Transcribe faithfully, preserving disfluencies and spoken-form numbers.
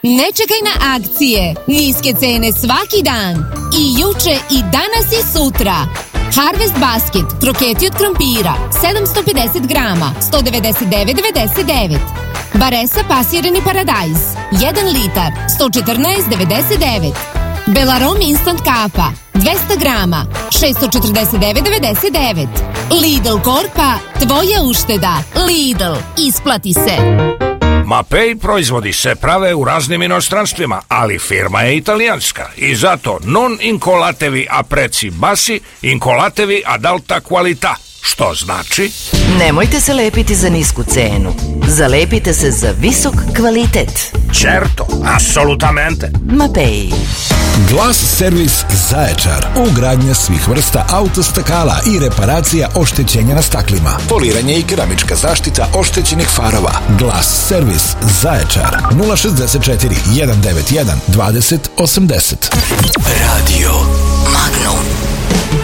Ne čekaj na akcije, niske cene svaki dan. I juče i danas i sutra. Harvest Basket, kroketi od krompira, sedamsto pedeset grama, sto devedeset devet devedeset devet. Baresa pasirani paradajz, jedan litar, sto četrnaest devedeset devet. Belarom instant kafa, dvesta grama, šesto četrdeset devet devedeset devet. Lidl Korpa, tvoja ušteda. Lidl, isplati se. Mapei proizvodi se prave u raznim inostranstvima, ali firma je italijanska i zato non incolatevi a preci bassi, incolatevi ad alta qualità. Što znači? Nemojte se lepiti za nisku cenu. Zalepite se za visok kvalitet. Certo, assolutamente. Mapei. Glas servis Zaječar. Ugradnja svih vrsta autostakala i reparacija oštećenja na staklima. Poliranje i keramička zaštita oštećenih farova. Glas servis Zaječar. nula šezdeset četiri, jedan devet jedan, dvadeset osamdeset.